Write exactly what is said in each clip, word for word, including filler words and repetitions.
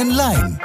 Mijn Lijn.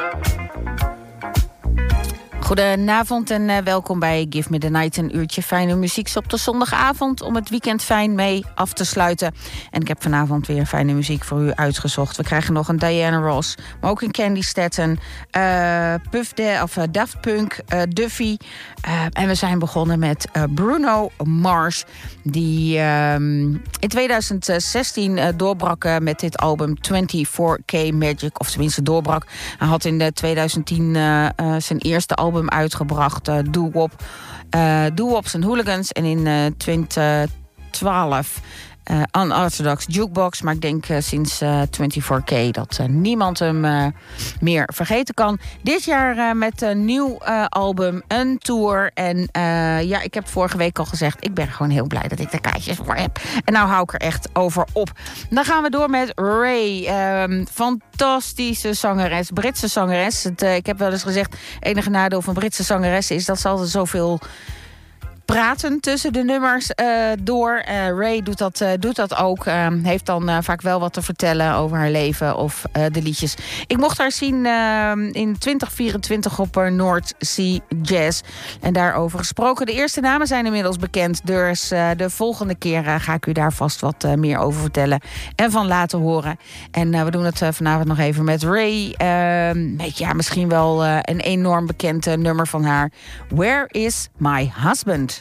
Goedenavond en uh, welkom bij Give Me The Night. Een uurtje fijne muziek op de zondagavond om het weekend fijn mee af te sluiten. En ik heb vanavond weer fijne muziek voor u uitgezocht. We krijgen nog een Diana Ross, maar ook een Candy Staton, uh, Puff Daddy of uh, Daft Punk, uh, Duffy. Uh, en we zijn begonnen met uh, Bruno Mars, die uh, in twintig zestien uh, doorbrak uh, met dit album vierentwintig K Magic. Of tenminste doorbrak. Hij had in de twintig tien uh, uh, zijn eerste album uitgebracht, uh, Doo Wop, uh, Doo Wops and Hooligans. En in uh, twintig twaalf uh, Unorthodox Jukebox. Maar ik denk uh, sinds uh, vierentwintig K dat uh, niemand hem uh, meer vergeten kan. Dit jaar uh, met een nieuw uh, album, een tour. En uh, ja, ik heb vorige week al gezegd, ik ben gewoon heel blij dat ik de kaartjes voor heb. En nou hou ik er echt over op. Dan gaan we door met Ray. Um, fantastische zangeres, Britse zangeres. Het, uh, ik heb wel eens gezegd, het enige nadeel van Britse zangeressen is dat ze altijd zoveel praten tussen de nummers uh, door. Uh, Ray doet dat, uh, doet dat ook. Uh, heeft dan uh, vaak wel wat te vertellen over haar leven of uh, de liedjes. Ik mocht haar zien uh, in twintig vierentwintig op uh, North Sea Jazz. En daarover gesproken. De eerste namen zijn inmiddels bekend. Dus uh, de volgende keer uh, ga ik u daar vast wat uh, meer over vertellen. En van laten horen. En uh, we doen het uh, vanavond nog even met Ray. Uh, met ja, misschien wel uh, een enorm bekend uh, nummer van haar. Where is my husband?